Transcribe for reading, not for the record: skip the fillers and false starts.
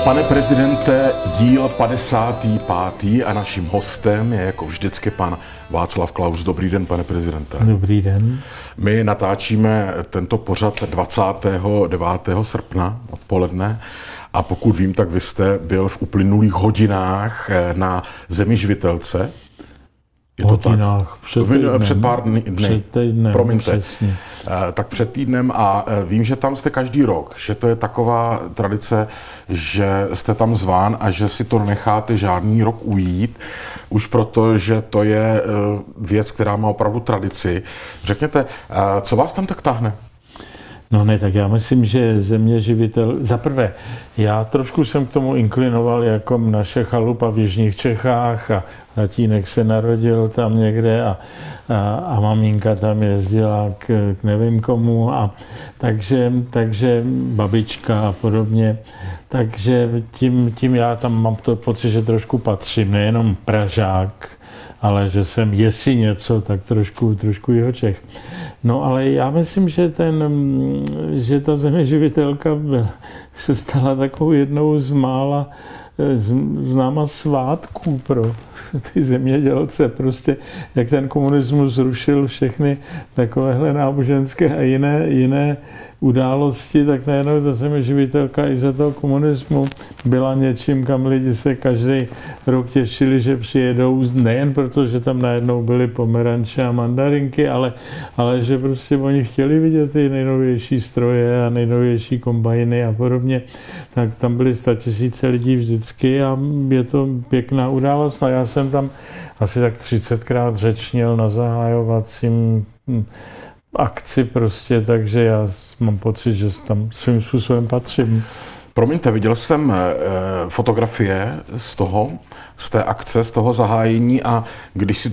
Pane prezidente, díl 55. a naším hostem je jako vždycky pan Václav Klaus. Dobrý den, pane prezidente. Dobrý den. My natáčíme tento pořad 29. srpna odpoledne a pokud vím, tak vy jste byl v uplynulých hodinách na Zemi živitelce. Je to hodinách, tak? Před pár dny. Před týdnem, promiňte. Přesně. Tak před týdnem a vím, že tam jste každý rok, že to je taková tradice, že jste tam zván a že si to necháte žádný rok ujít, už proto, že to je věc, která má opravdu tradici. Řekněte, co vás tam tak táhne? No ne, tak já myslím, že Země živitel... Za prvé, já trošku jsem k tomu inklinoval jako naše chalupa v jižních Čechách a tatínek se narodil tam někde a maminka tam jezdila k nevím komu a takže babička a podobně. Takže tím já tam mám to pocit, že trošku patřím, nejenom Pražák, ale že jsem jestli něco, tak trošku Jihočech. No ale já myslím, že ta Země živitelka se stala takovou jednou z mála známa svátků pro ty zemědělce. Prostě jak ten komunismus zrušil všechny takovéhle náboženské a jiné události, tak najednou ta Země živitelka i za toho komunismu byla něčím, kam lidi se každý rok těšili, že přijedou, nejen proto, že tam najednou byly pomeranče a mandarinky, ale že prostě oni chtěli vidět ty nejnovější stroje a nejnovější kombajny a podobně. Tak tam byly 100 000 lidí vždycky a je to pěkná událost. A já jsem tam asi tak 30krát řečnil na zahájovacím akci prostě, takže já mám pocit, že tam svým způsobem patřím. Promiňte, viděl jsem fotografie z té akce, z toho zahájení a když si